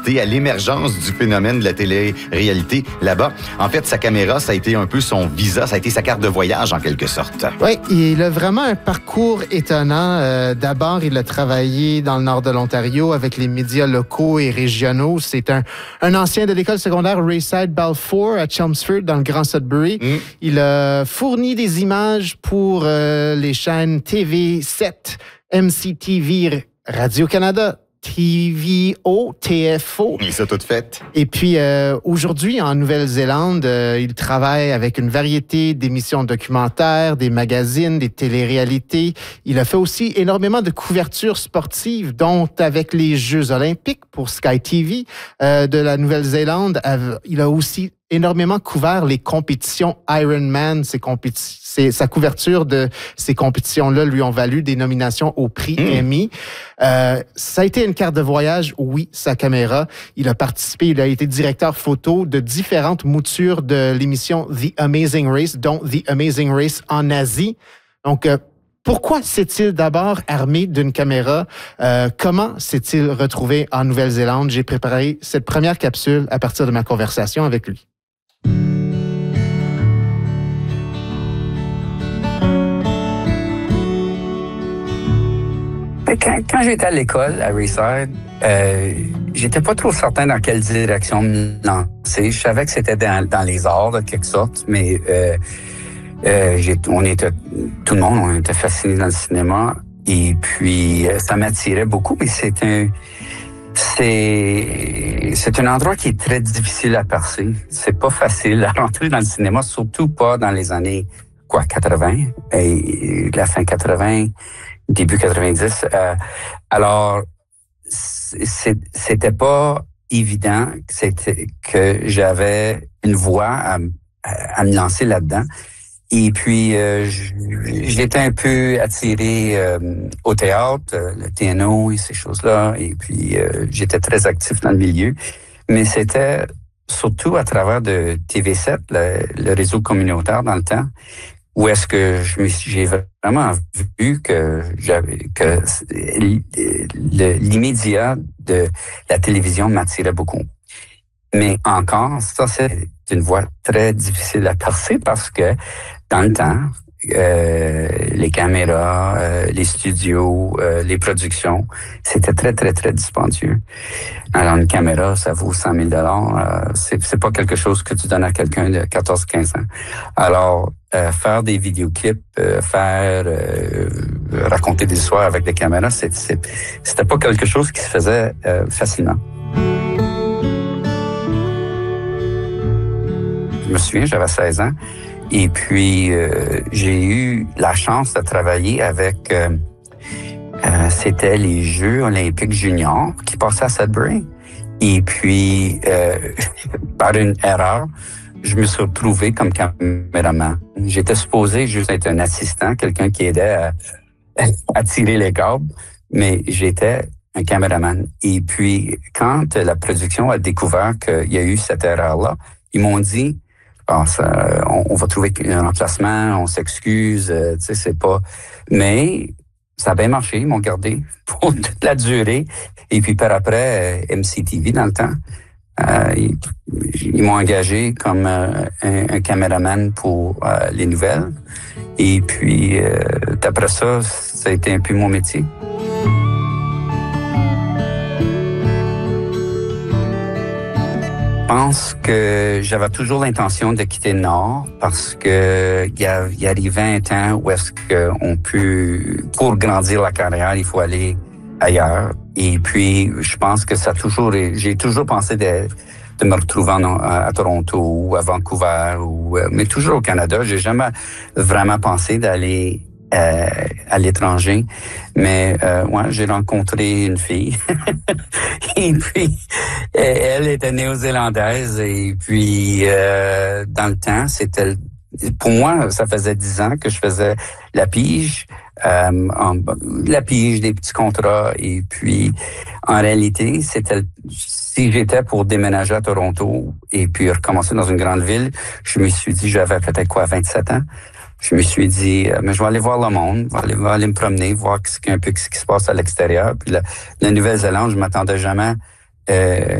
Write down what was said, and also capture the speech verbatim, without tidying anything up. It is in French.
assisté à l'émergence du phénomène de la télé-réalité là-bas. En fait, sa caméra, ça a été un peu son visa, ça a été sa carte de voyage en quelque sorte. Oui, il a vraiment un parcours étonnant. Euh, d'abord, il a travaillé dans le nord de l'Ontario avec les médias locaux et régionaux. C'est un, un ancien de l'école secondaire Rayside Balfour à Chelmsford, dans le Grand Sudbury. Mm. Il a fourni des images pour euh, les chaînes T V sept, M C T V, Radio-Canada, T V O, T F O. Et ça, tout fait. Et puis, euh, aujourd'hui, en Nouvelle-Zélande, euh, il travaille avec une variété d'émissions documentaires, des magazines, des téléréalités. Il a fait aussi énormément de couvertures sportives, dont avec les Jeux olympiques pour Sky T V euh, de la Nouvelle-Zélande. Il a aussi énormément couvert les compétitions Ironman. Ces compétitions, sa couverture de ces compétitions-là lui ont valu des nominations au prix mmh. Emmy. Euh, ça a été une carte de voyage, oui, sa caméra. Il a participé, il a été directeur photo de différentes moutures de l'émission The Amazing Race, dont The Amazing Race en Asie. Donc, euh, pourquoi s'est-il d'abord armé d'une caméra? Euh, comment s'est-il retrouvé en Nouvelle-Zélande? J'ai préparé cette première capsule à partir de ma conversation avec lui. Quand, quand j'étais à l'école, à Rayside, euh, j'étais pas trop certain dans quelle direction me lancer. Je savais que c'était dans, dans les arts, de quelque sorte, mais euh, euh, j'ai, on était, tout le monde, on était fascinés dans le cinéma. Et puis, ça m'attirait beaucoup, mais c'est un... C'est, c'est un endroit qui est très difficile à percer. C'est pas facile à rentrer dans le cinéma, surtout pas dans les années, quoi, quatre-vingts, et la fin quatre-vingts, début quatre-vingt-dix. Euh, alors, c'est, c'était pas évident que, c'était, que j'avais une voie à, à me lancer là-dedans. Et puis, euh, j'étais un peu attiré euh, au théâtre, euh, le T N O et ces choses-là. Et puis, euh, j'étais très actif dans le milieu. Mais c'était surtout à travers de T V sept, le, le réseau communautaire dans le temps, où est-ce que je me suis, j'ai vraiment vu que j'avais que le, l'immédiat de la télévision m'attirait beaucoup. Mais encore, ça, c'est une voie très difficile à percer parce que dans le temps, euh, les caméras, euh, les studios, euh, les productions, c'était très, très, très dispendieux. Alors, une caméra, ça vaut cent mille dollars. Euh, c'est, c'est pas quelque chose que tu donnes à quelqu'un de quatorze quinze ans. Alors, euh, faire des vidéoclips, euh, faire, euh, raconter des histoires avec des caméras, c'est, c'est, c'était pas quelque chose qui se faisait euh, facilement. Je me souviens, j'avais seize ans. Et puis, euh, j'ai eu la chance de travailler avec... Euh, euh, c'était les Jeux olympiques juniors qui passaient à Sudbury. Et puis, euh, par une erreur, je me suis retrouvé comme caméraman. J'étais supposé juste être un assistant, quelqu'un qui aidait à, à tirer les câbles, mais j'étais un caméraman. Et puis, quand la production a découvert qu'il y a eu cette erreur-là, ils m'ont dit... Ah, ça, on, on va trouver un remplacement, on s'excuse, euh, tu sais, c'est pas... Mais ça a bien marché, ils m'ont gardé pour toute la durée. Et puis par après, euh, M C T V dans le temps, euh, ils, ils m'ont engagé comme euh, un, un caméraman pour euh, les nouvelles. Et puis, euh, d'après ça, ça a été un peu mon métier. Je pense que j'avais toujours l'intention de quitter le Nord parce que il y, y arrivait un temps où est-ce qu'on peut, pour grandir la carrière, il faut aller ailleurs. Et puis, je pense que ça a toujours, j'ai toujours pensé de, de me retrouver en, à, à Toronto ou à Vancouver, ou, mais toujours au Canada. J'ai jamais vraiment pensé d'aller Euh, à l'étranger. Mais euh, ouais, j'ai rencontré une fille. Et puis, elle était néo-zélandaise. Et puis, euh, dans le temps, c'était... Pour moi, ça faisait dix ans que je faisais la pige. Euh, en, la pige, des petits contrats. Et puis, en réalité, c'était... Si j'étais pour déménager à Toronto et puis recommencer dans une grande ville, je me suis dit, j'avais peut-être quoi, vingt-sept ans. Je me suis dit, euh, mais je vais aller voir le monde, je vais aller, je vais aller me promener, voir ce, un peu ce qui se passe à l'extérieur. Puis la, la Nouvelle-Zélande, je m'attendais jamais euh,